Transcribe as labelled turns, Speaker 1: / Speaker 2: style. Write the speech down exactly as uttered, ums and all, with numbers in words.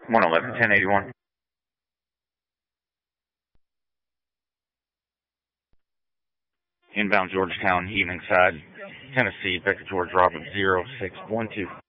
Speaker 1: one eleven, ten eighty-one. Inbound Georgetown, evening side, Tennessee, Becker George Robert, zero six one two.